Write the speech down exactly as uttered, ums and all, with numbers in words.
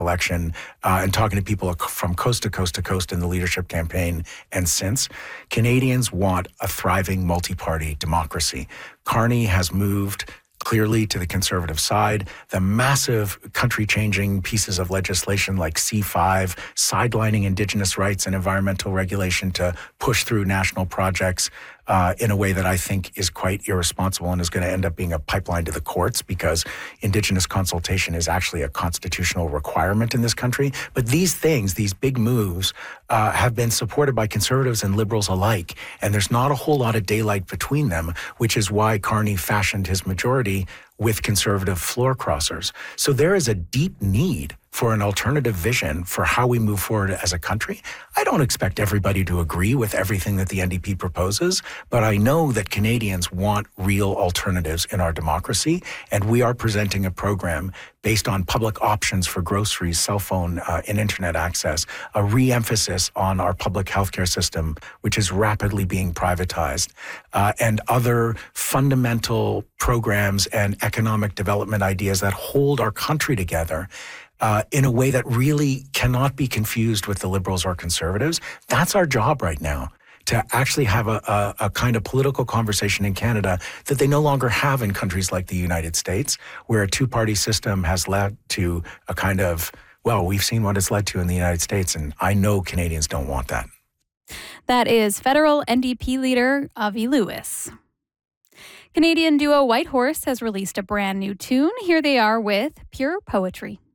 election uh, and talking to people from coast to coast to coast in the leadership campaign and since, Canadians want a thriving multi-party democracy. Carney has moved clearly to the Conservative side. The massive country-changing pieces of legislation like C five, sidelining Indigenous rights and environmental regulation to push through national projects uh, in a way that I think is quite irresponsible and is going to end up being a pipeline to the courts, because Indigenous consultation is actually a constitutional requirement in this country. But these things, these big moves, uh, have been supported by Conservatives and Liberals alike, and there's not a whole lot of daylight between them, which is why Carney fashioned his majority with Conservative floor crossers. So there is a deep need for an alternative vision for how we move forward as a country. I don't expect everybody to agree with everything that the N D P proposes, but I know that Canadians want real alternatives in our democracy, and we are presenting a program based on public options for groceries, cell phone, uh, and internet access, a re-emphasis on our public healthcare system, which is rapidly being privatized, uh, and other fundamental programs and economic development ideas that hold our country together Uh, in a way that really cannot be confused with the Liberals or Conservatives. That's our job right now, to actually have a, a, a kind of political conversation in Canada that they no longer have in countries like the United States, where a two-party system has led to a kind of, well, we've seen what it's led to in the United States, and I know Canadians don't want that. That is federal N D P leader Avi Lewis. Canadian duo Whitehorse has released a brand new tune. Here they are with Pure Poetry.